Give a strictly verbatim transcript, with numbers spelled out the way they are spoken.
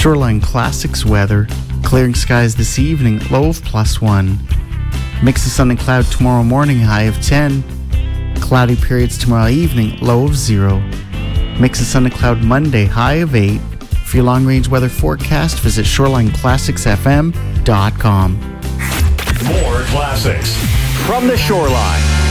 Shoreline Classics weather. Clearing skies this evening, low of plus one. Mix of sun and cloud tomorrow morning, high of ten. Cloudy periods tomorrow evening, low of zero. Mix of sun and cloud Monday, high of eight. For your long-range weather forecast, visit shoreline classics f m dot com. More classics from the Shoreline.